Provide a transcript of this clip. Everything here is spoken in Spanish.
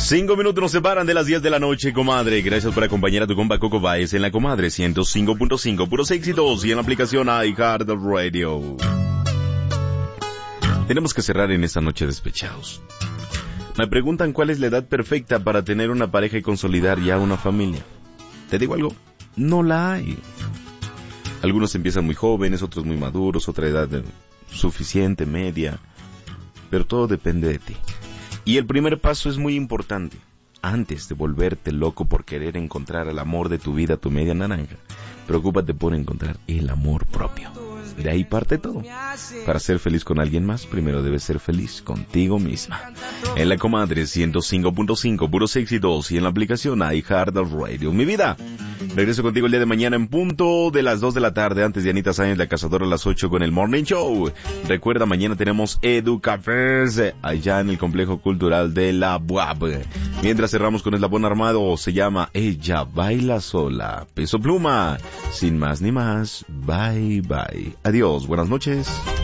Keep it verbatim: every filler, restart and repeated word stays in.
Cinco minutos nos separan de las diez de la noche, comadre. Gracias por acompañar a tu compa Coco Baez en la comadre ciento cinco punto cinco, puros éxitos, y en la aplicación iHeartRadio. Tenemos que cerrar en esta noche despechados. Me preguntan cuál es la edad perfecta para tener una pareja y consolidar ya una familia. ¿Te digo algo? No la hay. Algunos empiezan muy jóvenes, otros muy maduros, otra edad suficiente, media. Pero todo depende de ti. Y el primer paso es muy importante. Antes de volverte loco por querer encontrar el amor de tu vida, tu media naranja, preocúpate por encontrar el amor propio. De ahí parte todo. Para ser feliz con alguien más, primero debes ser feliz contigo misma. En la comadre ciento cinco punto cinco, puros éxitos, y en la aplicación iHeartRadio. Mi vida, regreso contigo el día de mañana en punto de las dos de la tarde, antes de Anita Sáenz, la cazadora, a las ocho con el Morning Show. Recuerda, mañana tenemos Educafés allá en el Complejo Cultural de la B U A B. Mientras cerramos con Eslabón Armado, se llama Ella Baila Sola. Peso Pluma. Sin más ni más, bye bye. Adiós, buenas noches.